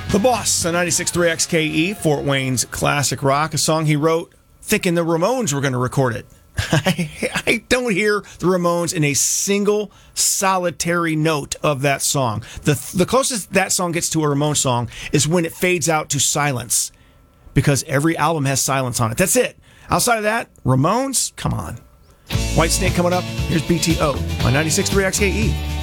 The Boss on 96.3 XKE, Fort Wayne's classic rock, a song he wrote thinking the Ramones were going to record it. I don't hear the Ramones in a single solitary note of that song. The closest that song gets to a Ramones song is when it fades out to silence, because every album has silence on it. That's it. Outside of that, Ramones, come on. Whitesnake coming up. Here's BTO on 96.3 XKE.